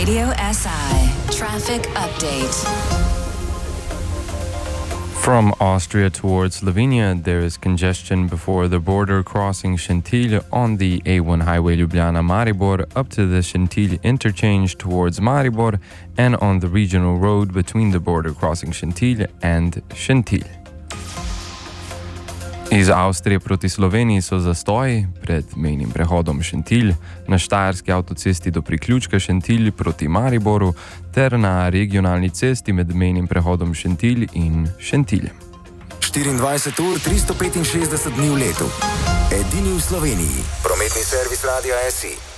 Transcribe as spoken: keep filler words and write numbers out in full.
Radio S I Traffic Update. From Austria towards Slovenia, there is congestion before the border crossing Šentilj on the A one highway Ljubljana-Maribor up to the Šentilj interchange towards Maribor and on the regional road between the border crossing Šentilj and Šentilj. Iz Avstrije proti Sloveniji so zastoji pred mejnim prehodom Šentilj, na štajerski avtocesti do priključka Šentilj proti Mariboru ter na regionalni cesti med mejnim prehodom Šentilj in Šentiljem. štiriindvajset ur, tristo petinšestdeset dni v letu. Edini v Sloveniji. Prometni servis Radia S I.